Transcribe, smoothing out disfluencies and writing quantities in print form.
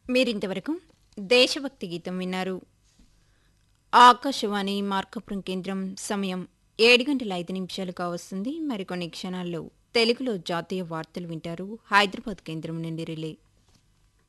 మీరింతవరకు దేశభక్తి గీతం విన్నారు. ఆకాశవాణి మార్కాపురం కేంద్రం సమయం 7:05 కావస్తుంది. మరికొన్ని క్షణాల్లో తెలుగులో జాతీయ వార్తలు వింటారు. హైదరాబాద్ కేంద్రం నుండి రిలే.